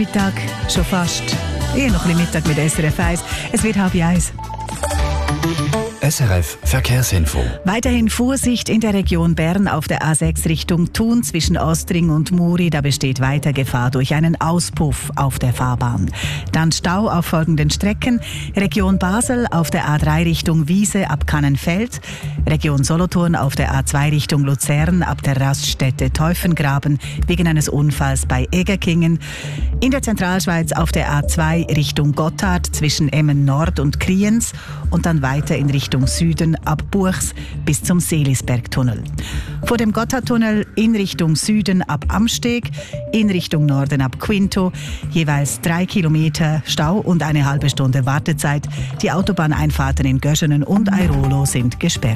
Mittag schon fast. Eher noch ein bisschen Mittag mit SRF 1. Es wird 12:30. SRF Verkehrsinfo. Weiterhin Vorsicht in der Region Bern auf der A6 Richtung Thun zwischen Ostring und Muri. Da besteht weiter Gefahr durch einen Auspuff auf der Fahrbahn. Dann Stau auf folgenden Strecken. Region Basel auf der A3 Richtung Wiese ab Kannenfeld. Region Solothurn auf der A2 Richtung Luzern ab der Raststätte Teufengraben wegen eines Unfalls bei Egerkingen. In der Zentralschweiz auf der A2 Richtung Gotthard zwischen Emmen Nord und Kriens und dann weiter in Richtung Süden ab Buchs bis zum Seelisbergtunnel. Vor dem Gotthardtunnel in Richtung Süden ab Amsteg, in Richtung Norden ab Quinto, jeweils 3 Kilometer Stau und eine halbe Stunde Wartezeit. Die Autobahneinfahrten in Göschenen und Airolo sind gesperrt.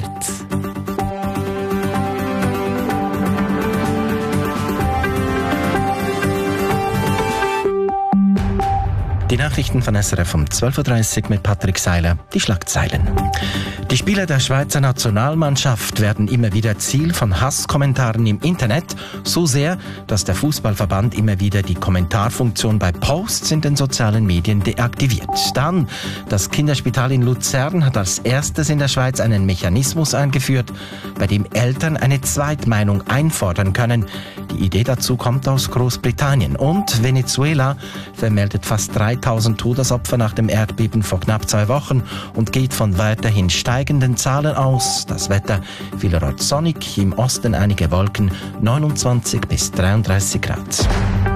Die Nachrichten von SRF um 12:30 Uhr mit Patrick Seiler, die Schlagzeilen. Die Spieler der Schweizer Nationalmannschaft werden immer wieder Ziel von Hasskommentaren im Internet, so sehr, dass der Fußballverband immer wieder die Kommentarfunktion bei Posts in den sozialen Medien deaktiviert. Dann, das Kinderspital in Luzern hat als erstes in der Schweiz einen Mechanismus eingeführt, bei dem Eltern eine Zweitmeinung einfordern können. Die Idee dazu kommt aus Großbritannien. Und Venezuela vermeldet fast 3000 Todesopfer nach dem Erdbeben vor knapp 2 Wochen und geht von weiterhin steigenden Zahlen aus. Das Wetter vielerorts sonnig, im Osten einige Wolken, 29 bis 33 Grad.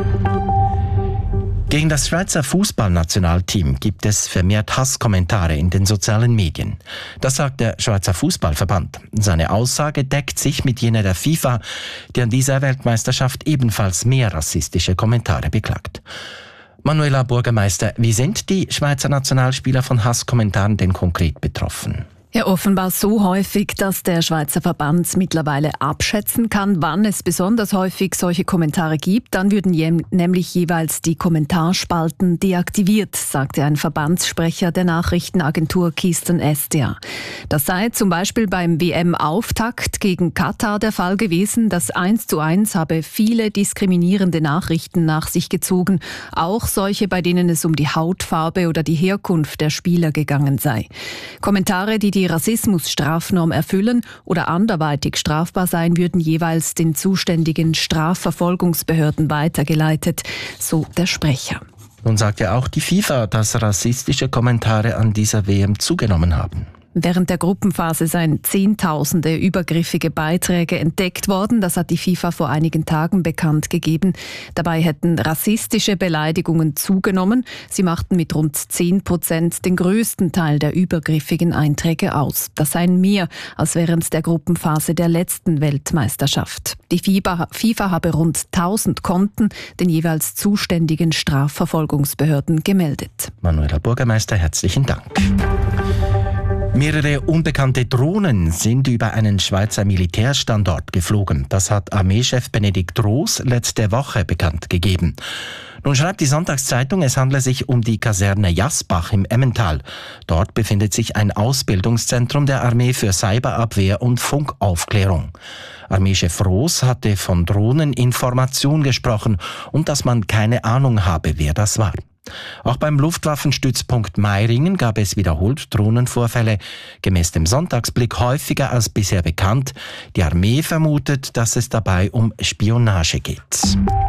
Gegen das Schweizer Fußballnationalteam gibt es vermehrt Hasskommentare in den sozialen Medien. Das sagt der Schweizer Fußballverband. Seine Aussage deckt sich mit jener der FIFA, die an dieser Weltmeisterschaft ebenfalls mehr rassistische Kommentare beklagt. Manuela Bürgermeister, wie sind die Schweizer Nationalspieler von Hasskommentaren denn konkret betroffen? Ja, offenbar so häufig, dass der Schweizer Verband mittlerweile abschätzen kann, wann es besonders häufig solche Kommentare gibt. Dann würden nämlich jeweils die Kommentarspalten deaktiviert, sagte ein Verbandssprecher der Nachrichtenagentur Keystone SDA. Das sei zum Beispiel beim WM-Auftakt gegen Katar der Fall gewesen. Das 1:1 habe viele diskriminierende Nachrichten nach sich gezogen, auch solche, bei denen es um die Hautfarbe oder die Herkunft der Spieler gegangen sei. Kommentare, die Rassismusstrafnorm erfüllen oder anderweitig strafbar sein, würden jeweils den zuständigen Strafverfolgungsbehörden weitergeleitet, so der Sprecher. Nun sagt ja auch die FIFA, dass rassistische Kommentare an dieser WM zugenommen haben. Während der Gruppenphase seien Zehntausende übergriffige Beiträge entdeckt worden. Das hat die FIFA vor einigen Tagen bekannt gegeben. Dabei hätten rassistische Beleidigungen zugenommen. Sie machten mit rund 10% den größten Teil der übergriffigen Einträge aus. Das seien mehr als während der Gruppenphase der letzten Weltmeisterschaft. Die FIFA habe rund 1000 Konten den jeweils zuständigen Strafverfolgungsbehörden gemeldet. Manuela Bürgermeister, herzlichen Dank. Mehrere unbekannte Drohnen sind über einen Schweizer Militärstandort geflogen. Das hat Armeechef Benedikt Roos letzte Woche bekannt gegeben. Nun schreibt die Sonntagszeitung, es handle sich um die Kaserne Jasbach im Emmental. Dort befindet sich ein Ausbildungszentrum der Armee für Cyberabwehr und Funkaufklärung. Armeechef Roos hatte von Drohneninformation gesprochen und dass man keine Ahnung habe, wer das war. Auch beim Luftwaffenstützpunkt Meiringen gab es wiederholt Drohnenvorfälle, gemäß dem Sonntagsblick häufiger als bisher bekannt. Die Armee vermutet, dass es dabei um Spionage geht.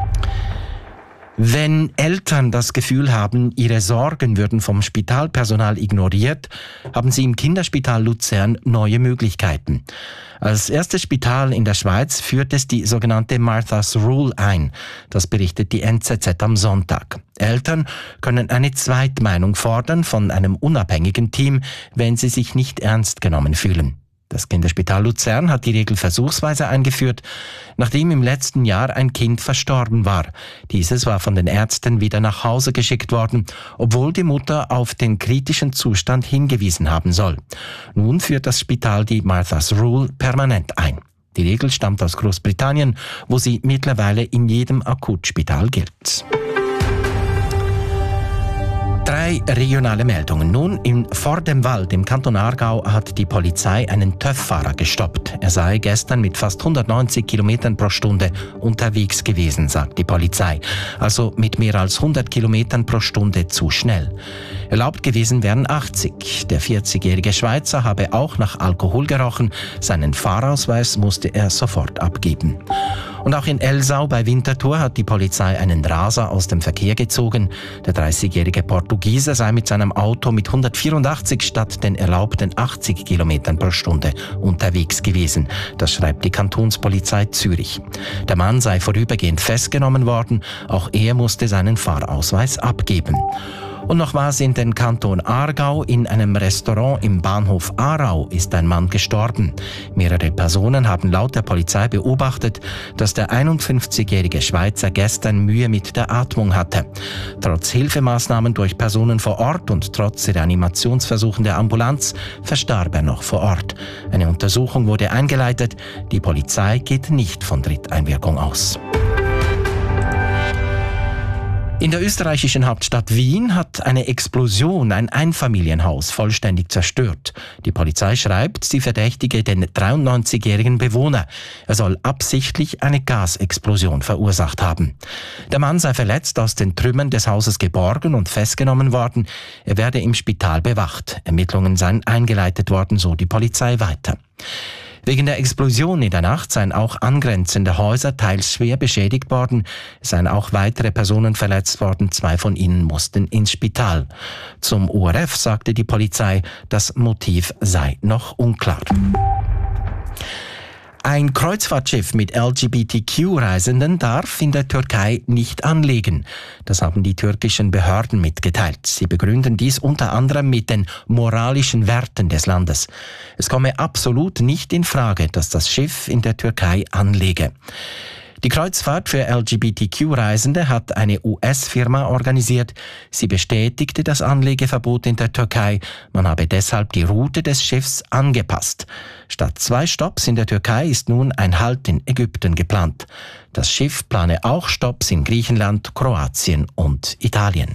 Wenn Eltern das Gefühl haben, ihre Sorgen würden vom Spitalpersonal ignoriert, haben sie im Kinderspital Luzern neue Möglichkeiten. Als erstes Spital in der Schweiz führt es die sogenannte Martha's Rule ein. Das berichtet die NZZ am Sonntag. Eltern können eine Zweitmeinung fordern von einem unabhängigen Team, wenn sie sich nicht ernst genommen fühlen. Das Kinderspital Luzern hat die Regel versuchsweise eingeführt, nachdem im letzten Jahr ein Kind verstorben war. Dieses war von den Ärzten wieder nach Hause geschickt worden, obwohl die Mutter auf den kritischen Zustand hingewiesen haben soll. Nun führt das Spital die Martha's Rule permanent ein. Die Regel stammt aus Großbritannien, wo sie mittlerweile in jedem Akutspital gilt. 3 2 regionale Meldungen. Nun, in Vordemwald im Kanton Aargau hat die Polizei einen TÜV-Fahrer gestoppt. Er sei gestern mit fast 190 Kilometern pro Stunde unterwegs gewesen, sagt die Polizei. Also mit mehr als 100 Kilometern pro Stunde zu schnell. Erlaubt gewesen wären 80. Der 40-jährige Schweizer habe auch nach Alkohol gerochen. Seinen Fahrausweis musste er sofort abgeben. Und auch in Elsau bei Winterthur hat die Polizei einen Raser aus dem Verkehr gezogen. Der 30-jährige Portugiese sei mit seinem Auto mit 184 statt den erlaubten 80 Kilometern pro Stunde unterwegs gewesen. Das schreibt die Kantonspolizei Zürich. Der Mann sei vorübergehend festgenommen worden. Auch er musste seinen Fahrausweis abgeben. Und noch was in den Kanton Aargau. In einem Restaurant im Bahnhof Aarau ist ein Mann gestorben. Mehrere Personen haben laut der Polizei beobachtet, dass der 51-jährige Schweizer gestern Mühe mit der Atmung hatte. Trotz Hilfemaßnahmen durch Personen vor Ort und trotz Reanimationsversuchen der Ambulanz verstarb er noch vor Ort. Eine Untersuchung wurde eingeleitet. Die Polizei geht nicht von Dritteinwirkung aus. In der österreichischen Hauptstadt Wien hat eine Explosion ein Einfamilienhaus vollständig zerstört. Die Polizei schreibt, sie verdächtige den 93-jährigen Bewohner. Er soll absichtlich eine Gasexplosion verursacht haben. Der Mann sei verletzt aus den Trümmern des Hauses geborgen und festgenommen worden. Er werde im Spital bewacht. Ermittlungen seien eingeleitet worden, so die Polizei weiter. Wegen der Explosion in der Nacht seien auch angrenzende Häuser teils schwer beschädigt worden. Es seien auch weitere Personen verletzt worden. 2 von ihnen mussten ins Spital. Zum ORF sagte die Polizei, das Motiv sei noch unklar. Ein Kreuzfahrtschiff mit LGBTQ-Reisenden darf in der Türkei nicht anlegen. Das haben die türkischen Behörden mitgeteilt. Sie begründen dies unter anderem mit den moralischen Werten des Landes. Es komme absolut nicht in Frage, dass das Schiff in der Türkei anlege. Die Kreuzfahrt für LGBTQ-Reisende hat eine US-Firma organisiert. Sie bestätigte das Anlegeverbot in der Türkei. Man habe deshalb die Route des Schiffs angepasst. Statt 2 Stopps in der Türkei ist nun ein Halt in Ägypten geplant. Das Schiff plane auch Stopps in Griechenland, Kroatien und Italien.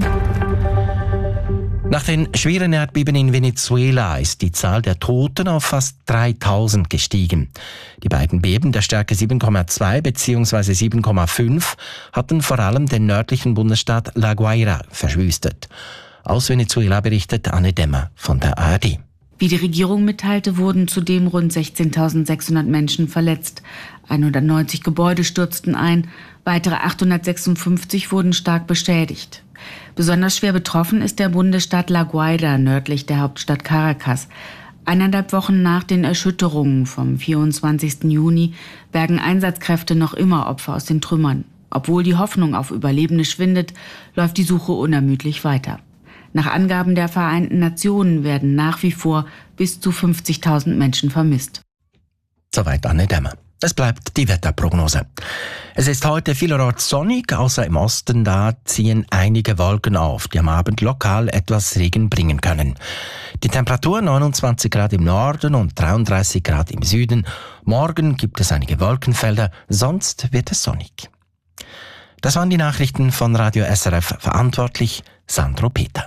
Nach den schweren Erdbeben in Venezuela ist die Zahl der Toten auf fast 3000 gestiegen. Die beiden Beben der Stärke 7,2 bzw. 7,5 hatten vor allem den nördlichen Bundesstaat La Guaira verschwüstet. Aus Venezuela berichtet Anne Demmer von der ARD. Wie die Regierung mitteilte, wurden zudem rund 16.600 Menschen verletzt. 190 Gebäude stürzten ein, weitere 856 wurden stark beschädigt. Besonders schwer betroffen ist der Bundesstaat La Guaira nördlich der Hauptstadt Caracas. 1,5 Wochen nach den Erschütterungen vom 24. Juni bergen Einsatzkräfte noch immer Opfer aus den Trümmern. Obwohl die Hoffnung auf Überlebende schwindet, läuft die Suche unermüdlich weiter. Nach Angaben der Vereinten Nationen werden nach wie vor bis zu 50.000 Menschen vermisst. Soweit Anne Demmer. Es bleibt die Wetterprognose. Es ist heute vielerorts sonnig, außer im Osten, da ziehen einige Wolken auf, die am Abend lokal etwas Regen bringen können. Die Temperatur 29 Grad im Norden und 33 Grad im Süden. Morgen gibt es einige Wolkenfelder, sonst wird es sonnig. Das waren die Nachrichten von Radio SRF, verantwortlich Sandro Peter.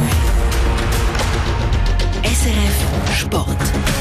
SRF Sport.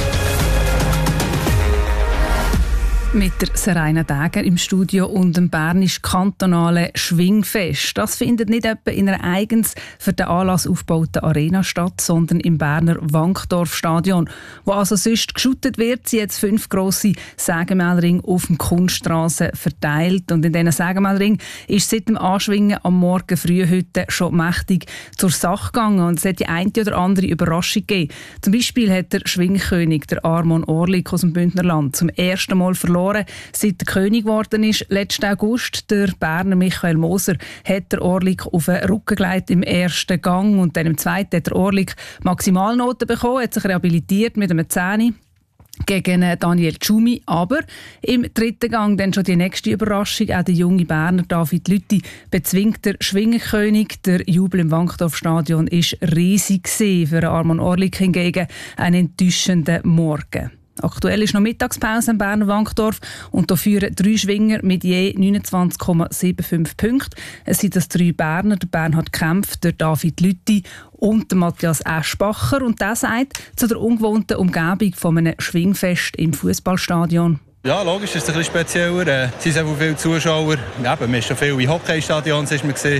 Mit der Seraina Däger im Studio und dem bernisch-kantonalen Schwingfest. Das findet nicht etwa in einer eigens für den Anlass aufgebauten Arena statt, sondern im Berner Wankdorf-Stadion. Wo also sonst geschuttet wird, sind jetzt 5 grosse Sägemehlringe auf dem Kunststrasse verteilt. Und in diesen Sägemehlringen ist seit dem Anschwingen am Morgen früh heute schon mächtig zur Sache gegangen. Und es hat die eine oder andere Überraschung gegeben. Zum Beispiel hat der Schwingkönig, der Armon Orlik aus dem Bündnerland, zum ersten Mal verloren, seit er König geworden ist. Letzten August, der Berner Michael Moser, hat der Orlik auf den Rücken gelegt im ersten Gang und dann im zweiten hat der Orlik Maximalnoten bekommen, hat sich rehabilitiert mit einem 10 gegen Daniel Tschumi. Aber im dritten Gang dann schon die nächste Überraschung. Auch der junge Berner David Lüthi bezwingt der Schwingenkönig. Der Jubel im Wankdorf-Stadion war riesig gewesen. Für Armon Orlik hingegen ein enttäuschender Morgen. Aktuell ist noch Mittagspause im Berner Wankdorf und da führen 3 Schwinger mit je 29,75 Punkten. Es sind das 3 Berner, der Bernhard Kempf, der David Lütti und der Matthias Eschbacher. Und der sagt zu der ungewohnten Umgebung von einem Schwingfest im Fußballstadion. Ja, logisch, es ist ein bisschen spezieller. Es sind sehr viele Zuschauer. Ja, man ist schon viel in Hockeystadions,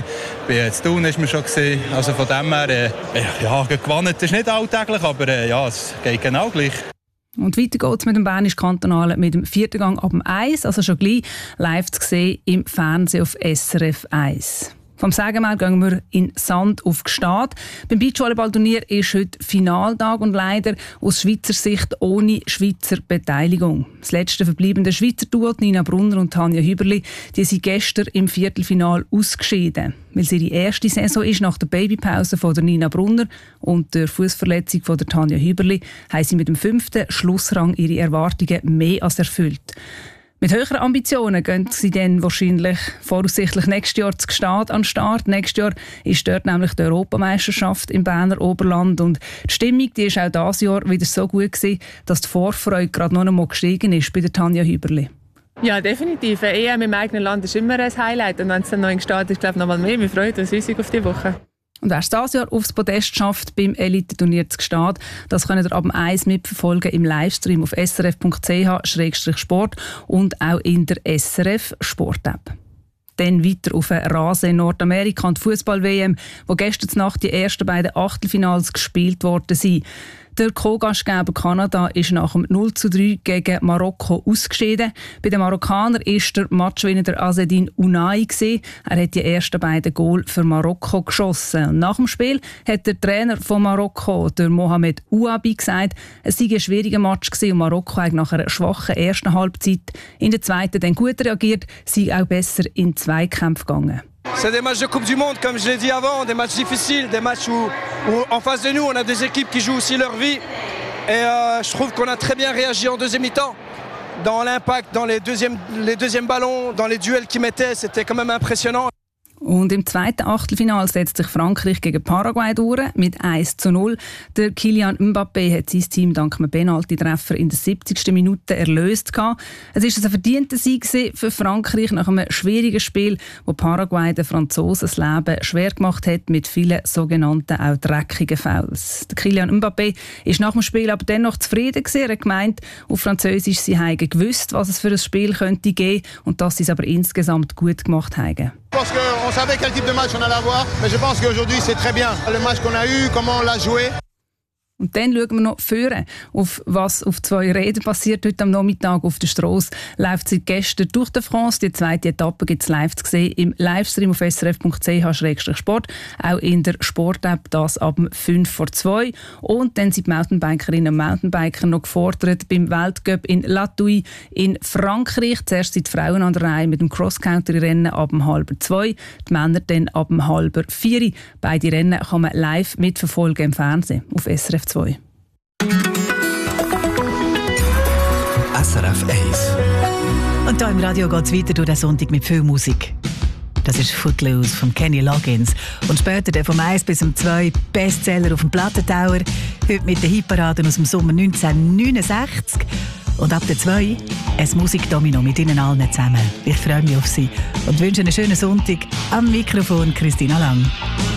bei Thun ist man schon gesehen. Also von dem her, ja, gewonnen ist nicht alltäglich, aber ja, es geht genau gleich. Und weiter geht es mit dem Bernisch Kantonalen mit dem 4. Gang ab dem 1, also schon gleich live zu sehen im Fernsehen auf SRF 1. Vom Sägemehl gehen wir in Sand auf Gstaad. Beim Beachvolleyballturnier ist heute Finaltag und leider aus Schweizer Sicht ohne Schweizer Beteiligung. Das letzte verbleibende Schweizer Duo, Nina Brunner und Tanja Hüberli, die sind gestern im Viertelfinal ausgeschieden. Weil es ihre erste Saison ist nach der Babypause von der Nina Brunner und der Fußverletzung von der Tanja Hüberli, haben sie mit dem 5. Schlussrang ihre Erwartungen mehr als erfüllt. Mit höheren Ambitionen gehen sie dann voraussichtlich nächstes Jahr zu Gstaad an den Start. Nächstes Jahr ist dort nämlich die Europameisterschaft im Berner Oberland. Und die Stimmung die ist auch dieses Jahr wieder so gut gewesen, dass die Vorfreude gerade noch einmal gestiegen ist bei der Tanja Hüberli. Ja, definitiv. Eine EM im eigenen Land ist immer ein Highlight. Und wenn es dann noch in Gstaad ist, glaube ich, noch mal mehr. Wir freuen uns riesig auf die Woche. Und wer es dieses Jahr aufs Podest schafft beim Elite-Turnier zu Gstaad, das könnt ihr ab dem 1 mitverfolgen im Livestream auf srf.ch/sport und auch in der SRF Sport-App. Dann weiter auf den Rasen in Nordamerika und Fußball-WM, wo gestern Nacht die ersten beiden Achtelfinals gespielt worden sind. Der Co-Gastgeber Kanada ist nach dem 0:3 gegen Marokko ausgeschieden. Bei den Marokkanern ist der Matchwinner der Azzedine Ounahi gewesen. Er hat die ersten beiden Goal für Marokko geschossen. Und nach dem Spiel hat der Trainer von Marokko, der Mohamed Ouabi, gesagt, es sei ein schwieriger Match gewesen und Marokko hat nach einer schwachen ersten Halbzeit in der zweiten dann gut reagiert, sei auch besser in Zweikämpfe gegangen. C'est des matchs de Coupe du Monde, comme je l'ai dit avant, des matchs difficiles, des matchs où en face de nous, on a des équipes qui jouent aussi leur vie. Et je trouve qu'on a très bien réagi en deuxième mi-temps. Dans l'impact, dans les deuxièmes ballons, dans les duels qu'ils mettaient, c'était quand même impressionnant. Und im zweiten Achtelfinal setzt sich Frankreich gegen Paraguay durch mit 1:0. Der Kylian Mbappé hat sein Team dank einem Penalty-Treffer in der 70. Minute erlöst. Es war ein verdienter Sieg für Frankreich nach einem schwierigen Spiel, wo Paraguay den Franzosen das Leben schwer gemacht hat mit vielen sogenannten auch dreckigen Fouls. Der Kylian Mbappé ist nach dem Spiel aber dennoch zufrieden gewesen. Er hat gemeint, auf Französisch, sie haben gewusst, was es für ein Spiel könnte geben und dass sie es aber insgesamt gut gemacht haben. Je pense qu'on savait quel type de match on allait avoir, mais je pense qu'aujourd'hui c'est très bien. Le match qu'on a eu, comment on l'a joué. Und dann schauen wir noch vorne, auf was auf 2 Rädern passiert. Heute am Nachmittag auf der Strasse läuft seit gestern durch die France. Die zweite Etappe gibt es live zu sehen im Livestream auf srf.ch/sport. Auch in der Sport-App, das ab 5:02. Und dann sind die Mountainbikerinnen und Mountainbiker noch gefordert beim Weltcup in La Thuile in Frankreich. Zuerst sind die Frauen an der Reihe mit dem Cross-Country-Rennen ab 1:30. Die Männer dann ab 3:30. Beide Rennen kann man live mitverfolgen im Fernsehen auf SRF 2. SRF 1. Und hier im Radio geht es weiter durch den Sonntag mit viel Musik. Das ist Footloose von Kenny Loggins. Und später der vom 1 bis zum 2 Bestseller auf dem Plattentauer. Heute mit den Hitparaden aus dem Sommer 1969. Und ab der 2 ein Musikdomino mit Ihnen allen zusammen. Ich freue mich auf Sie und wünsche einen schönen Sonntag. Am Mikrofon Christina Lang.